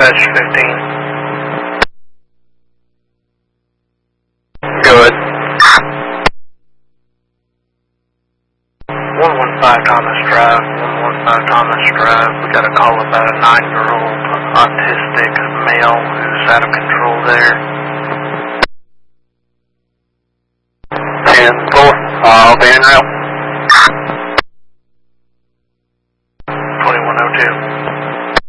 dispatch 15. Go ahead. 115 Thomas Drive, 115 Thomas Drive. We got a call about a 9-year-old autistic male who's out of control there. 10-4, I'll be en route.